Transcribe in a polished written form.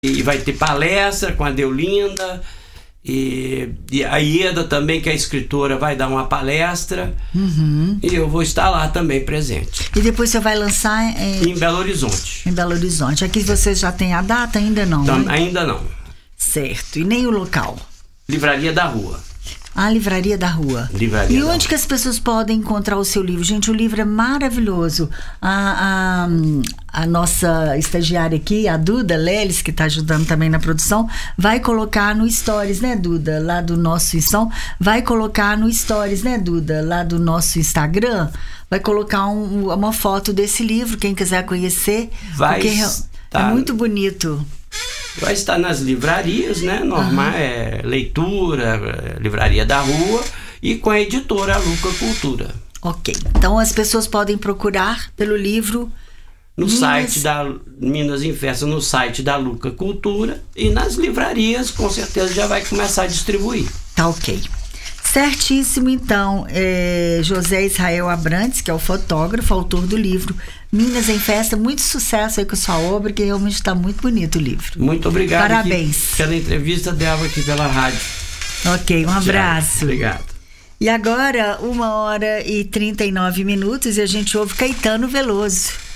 E vai ter palestra com a Deolinda. E a Ieda também, que é escritora, vai dar uma palestra. E eu vou estar lá também presente. E depois você vai lançar em Belo Horizonte. Em Belo Horizonte. Aqui você já tem a data? Ainda não, né? Ainda não. Certo. E nem o local? Livraria da Rua. A Livraria da Rua. Livraria e onde que as pessoas podem encontrar o seu livro? Gente, o livro é maravilhoso. A nossa estagiária aqui, a Duda Leles, que está ajudando também na produção, vai colocar no Stories, né, Duda? Lá do nosso vai colocar no Stories, né, Duda? Lá do nosso Instagram, vai colocar uma foto desse livro, quem quiser conhecer. Porque é muito bonito. Vai estar nas livrarias, né? Normal, leitura, Livraria da Rua, e com a editora Luca Cultura. Ok. Então as pessoas podem procurar pelo livro no site da Minas em Festa, no site da Luca Cultura, e nas livrarias com certeza já vai começar a distribuir. Tá ok. Certíssimo, então, José Israel Abrantes, que é o fotógrafo, autor do livro Minas em Festa. Muito sucesso aí com a sua obra, que realmente está muito bonito o livro. Muito obrigado. Parabéns. Pela entrevista dela aqui pela rádio. Ok, um abraço. Obrigado. E agora, 1h39 e a gente ouve Caetano Veloso.